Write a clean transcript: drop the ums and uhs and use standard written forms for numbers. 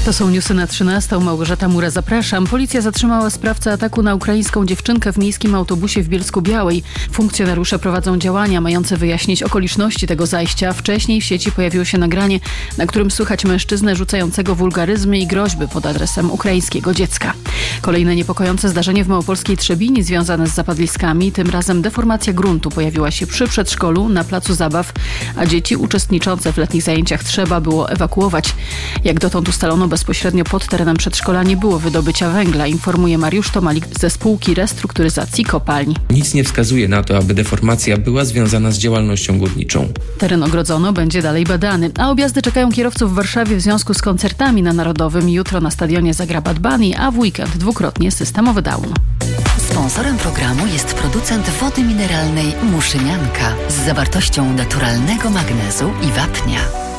To są newsy na 13. Małgorzata Mura, zapraszam. Policja zatrzymała sprawcę ataku na ukraińską dziewczynkę w miejskim autobusie w Bielsku-Białej. Funkcjonariusze prowadzą działania mające wyjaśnić okoliczności tego zajścia. Wcześniej w sieci pojawiło się nagranie, na którym słychać mężczyznę rzucającego wulgaryzmy i groźby pod adresem ukraińskiego dziecka. Kolejne niepokojące zdarzenie w małopolskiej Trzebini związane z zapadliskami. Tym razem deformacja gruntu pojawiła się przy przedszkolu na placu zabaw, a dzieci uczestniczące w letnich zajęciach trzeba było ewakuować. Jak dotąd ustalono, bezpośrednio pod terenem przedszkola nie było wydobycia węgla, informuje Mariusz Tomalik ze spółki restrukturyzacji kopalni. Nic nie wskazuje na to, aby deformacja była związana z działalnością górniczą. Teren ogrodzono, będzie dalej badany, a objazdy czekają kierowców w Warszawie w związku z koncertami na Narodowym. Jutro na stadionie zagra Bad Bunny, a w weekend dwukrotnie systemowy Down. Sponsorem programu jest producent wody mineralnej Muszynianka z zawartością naturalnego magnezu i wapnia.